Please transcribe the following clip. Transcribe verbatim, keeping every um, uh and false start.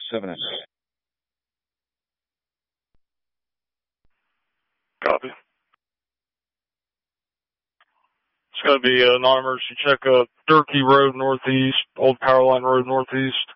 seven X. Copy. It's going to be uh, non-emergency check up, Durkee Road Northeast, Old Power Line Road Northeast.